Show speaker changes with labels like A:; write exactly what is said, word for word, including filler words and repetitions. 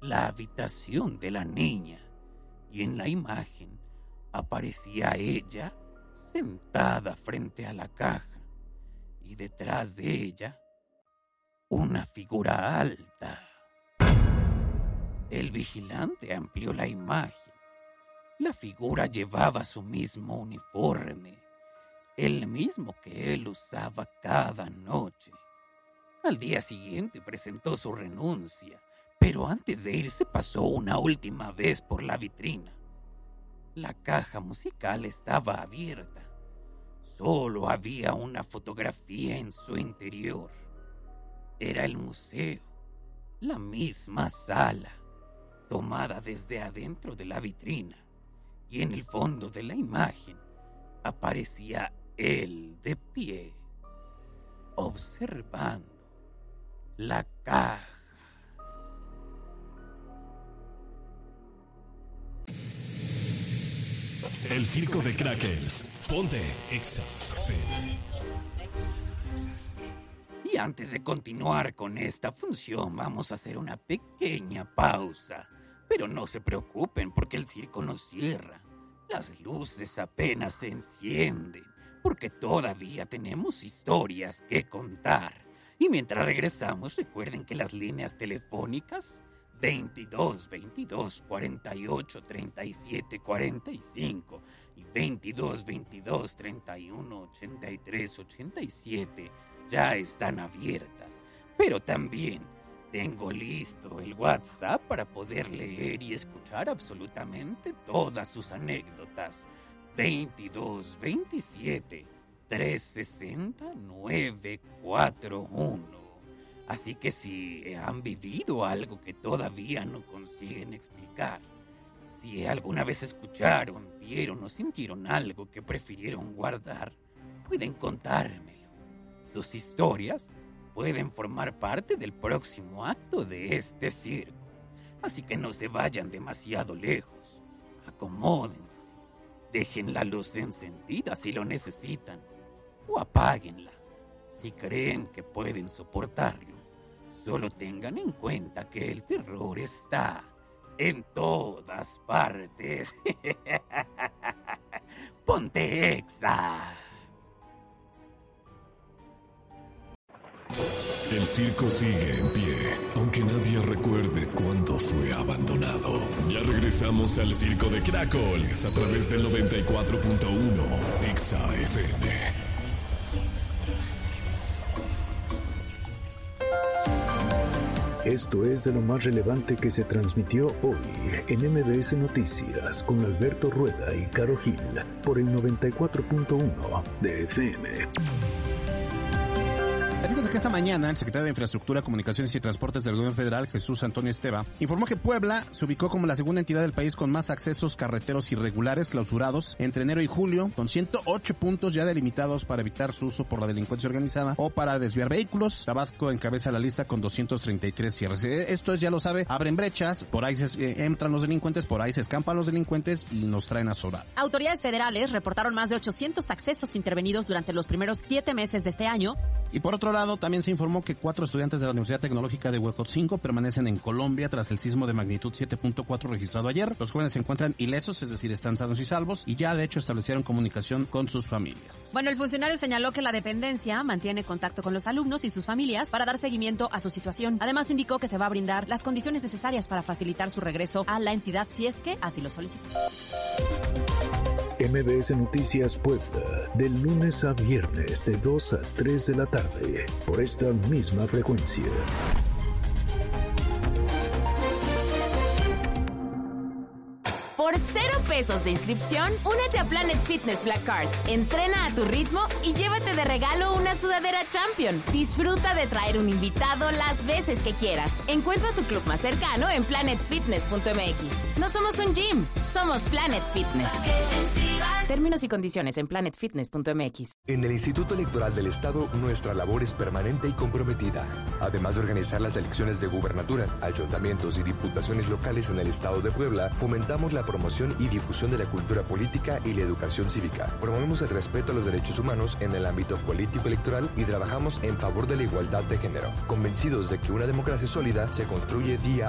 A: la habitación de la niña y en la imagen aparecía ella sentada frente a la caja y detrás de ella una figura alta. El vigilante amplió la imagen. La figura llevaba su mismo uniforme, el mismo que él usaba cada noche. Al día siguiente presentó su renuncia, pero antes de irse pasó una última vez por la vitrina. La caja musical estaba abierta. Solo había una fotografía en su interior. Era el museo, la misma sala, tomada desde adentro de la vitrina, y en el fondo de la imagen aparecía él de pie, observando la caja.
B: El circo de Crackers. Ponte Exa F M.
A: Y antes de continuar con esta función, vamos a hacer una pequeña pausa. Pero no se preocupen porque el circo no cierra. Las luces apenas se encienden porque todavía tenemos historias que contar. Y mientras regresamos, recuerden que las líneas telefónicas veintidós, veintidós, cuarenta y ocho, treinta y siete, cuarenta y cinco y veintidós, veintidós, treinta y uno, ochenta y tres, ochenta y siete ya están abiertas. Pero también tengo listo el WhatsApp para poder leer y escuchar absolutamente todas sus anécdotas. veintidós, veintisiete, trescientos sesenta, novecientos cuarenta y uno. Así que si han vivido algo que todavía no consiguen explicar, si alguna vez escucharon, vieron o sintieron algo que prefirieron guardar, pueden contármelo. Sus historias pueden formar parte del próximo acto de este circo. Así que no se vayan demasiado lejos. Acomódense. Dejen la luz encendida si lo necesitan. O apáguenla si creen que pueden soportarlo. Solo tengan en cuenta que el terror está en todas partes. Ponte Exa.
B: El circo sigue en pie, aunque nadie recuerde cuándo fue abandonado. Ya regresamos al circo de Crackles a través del noventa y cuatro punto uno Exa F M.
C: Esto es de lo más relevante que se transmitió hoy en M B S Noticias con Alberto Rueda y Caro Gil por el noventa y cuatro punto uno de F M.
D: Fíjense que esta mañana el secretario de Infraestructura, Comunicaciones y Transportes del Gobierno Federal, Jesús Antonio Esteva, informó que Puebla se ubicó como la segunda entidad del país con más accesos carreteros irregulares clausurados entre enero y julio, con ciento ocho puntos ya delimitados para evitar su uso por la delincuencia organizada o para desviar vehículos. Tabasco encabeza la lista con doscientos treinta y tres cierres. Esto es, ya lo sabe, abren brechas, por ahí se, eh, entran los delincuentes, por ahí se escampan los delincuentes y nos traen a Soral.
E: Autoridades federales reportaron más de ochocientos accesos intervenidos durante los primeros siete meses de este año.
D: Y por otro lado, también se informó que cuatro estudiantes de la Universidad Tecnológica de Huejotzingo permanecen en Colombia tras el sismo de magnitud siete punto cuatro registrado ayer. Los jóvenes se encuentran ilesos, es decir, están sanos y salvos, y ya de hecho establecieron comunicación con sus familias.
E: Bueno, el funcionario señaló que la dependencia mantiene contacto con los alumnos y sus familias para dar seguimiento a su situación. Además, indicó que se va a brindar las condiciones necesarias para facilitar su regreso a la entidad si es que así lo solicita.
C: M B S Noticias Puebla, del lunes a viernes de dos a tres de la tarde, por esta misma frecuencia.
F: Por cero pesos de inscripción, únete a Planet Fitness Black Card. Entrena a tu ritmo y llévate de regalo una sudadera Champion. Disfruta de traer un invitado las veces que quieras. Encuentra tu club más cercano en planet fitness punto m x. No somos un gym, somos Planet Fitness. Términos y condiciones en planet fitness punto m x.
G: En el Instituto Electoral del Estado, nuestra labor es permanente y comprometida. Además de organizar las elecciones de gubernatura, ayuntamientos y diputaciones locales en el Estado de Puebla, fomentamos la promoción y difusión de la cultura política y la educación cívica. Promovemos el respeto a los derechos humanos en el ámbito político electoral y trabajamos en favor de la igualdad de género, convencidos de que una democracia sólida se construye día